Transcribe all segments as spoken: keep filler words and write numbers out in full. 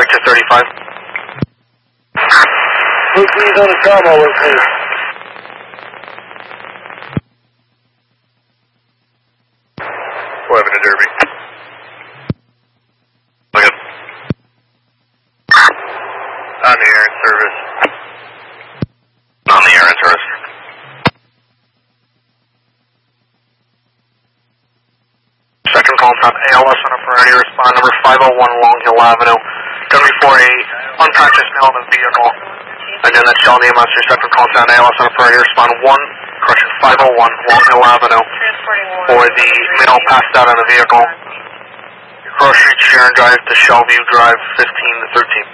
Sector thirty-five. Please on the trauma alert, please. eleven to Derby. Go ahead. On the air in service. On the air in service. Spectrum call top A L S on a priority respond number five oh one Long Hill Avenue. W four A unpracticed male in the vehicle. Again, that's Sheldon E M S, your Spectrum call down A L S on a priority respond one, correction five oh one Long Hill Avenue. For the male passed out on the vehicle. Cross Street, Sharon Drive to Shellview Drive, fifteen to thirteen.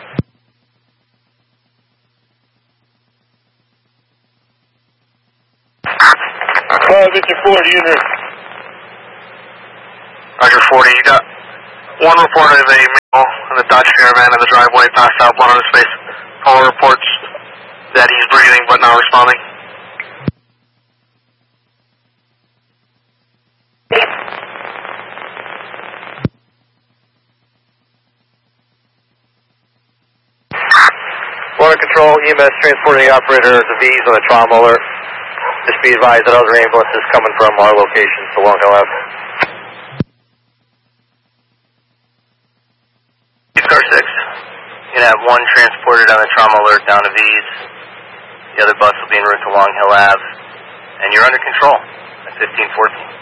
Five, Victor Ford, unit. Roger forty, you got one report of a male in the Dodge Caravan in the driveway, passed out, blood on his face. All reports that he's breathing but not responding. Water control, E M S transporting the operator to V's on the trauma alert. Just be advised that other ambulances coming from our location to Long Hill Avenue. Car six. You're going to have one transported on the trauma alert down to V's. The other bus will be en route to Long Hill Ave. And you're under control at fifteen fourteen.